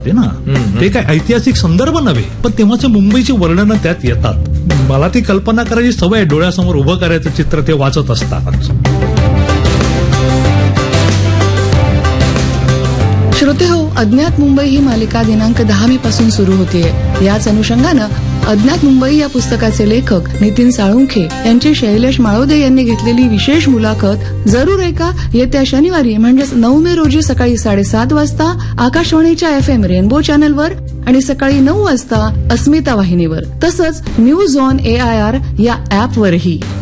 ना ते काय ऐतिहासिक संदर्भ नव्हे, पण तेव्हाचे मुंबईची वर्णनं त्यात येतात. मला ती कल्पना करायची सवय, डोळ्यासमोर उभं करायचं चित्र ते वाचत असतात. श्रोते हो, अज्ञात मुंबई ही मालिका दिनांक 10 मे पासून सुरू होतीये. याच अनुषंगानं अज्ञात मुंबई या पुस्तकाचे लेखक नितीन साळुंखे यांची शैलेश माळोदे यांनी घेतलेली विशेष मुलाखत जरूर ऐका. येत्या शनिवारी म्हणजेच 9 मे रोजी सकाळी 7:30 वाजता आकाशवाणीच्या FM रेनबो चॅनलवर आणि सकाळी 9 वाजता अस्मिता वाहिनीवर, तसंच न्यूज ऑन AIR या ऍपवरही.